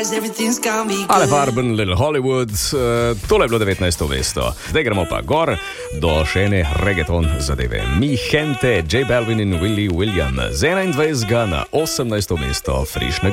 Ale Farben, Little Hollywood, tole je bilo 19. mesto. Zdaj gremo pa gor do še ene reggaeton zadeve. Mi gente, J Balvin in Willie William z 21. na 18. mesto frišnega.